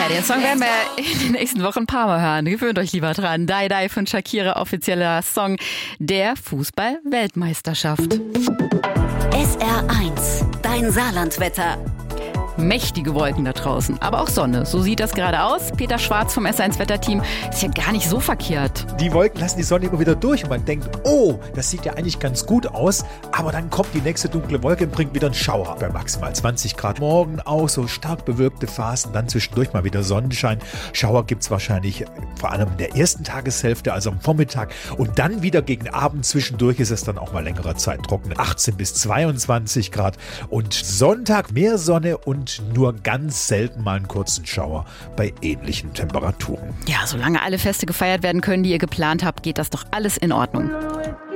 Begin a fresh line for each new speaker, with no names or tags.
Ja, den Song werden wir in den nächsten Wochen ein paar Mal hören. Gewöhnt euch lieber dran. Die Die von Shakira, offizieller Song der Fußball-Weltmeisterschaft.
SR1, dein Saarlandwetter.
Mächtige Wolken da draußen, aber auch Sonne. So sieht das gerade aus. Peter Schwarz vom SR1-Wetterteam ist ja gar nicht so verkehrt.
Die Wolken lassen die Sonne immer wieder durch und man denkt, oh, das sieht ja eigentlich ganz gut aus. Aber dann kommt die nächste dunkle Wolke und bringt wieder einen Schauer bei maximal 20 Grad. Morgen auch so stark bewölkte Phasen, dann zwischendurch mal wieder Sonnenschein. Schauer gibt es wahrscheinlich vor allem in der ersten Tageshälfte, also am Vormittag. Und dann wieder gegen Abend zwischendurch ist es dann auch mal längere Zeit trocken. 18 bis 22 Grad. Und Sonntag mehr Sonne und nur ganz selten mal einen kurzen Schauer bei ähnlichen Temperaturen.
Ja, solange alle Feste gefeiert werden können, die ihr geplant habt, geht das doch alles in Ordnung.